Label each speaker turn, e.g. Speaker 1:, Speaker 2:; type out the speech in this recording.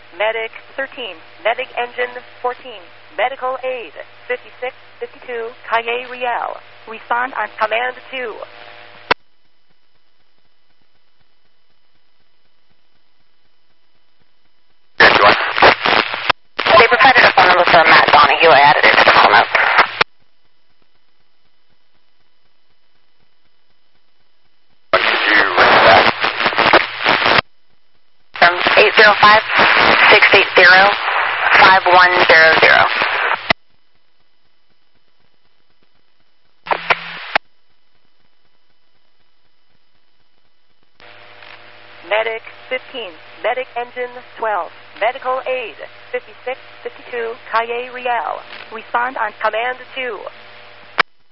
Speaker 1: Medic 13, Medic Engine 14, Medical Aid 5652, Calle Real. Respond on Command 2.
Speaker 2: They provided a phone number for Matt Donahue. I added it to the phone note. 805-680-5100.
Speaker 1: Medic 15, Medic Engine 12, Medical Aid 5652, Calle Real. Respond on Command 2.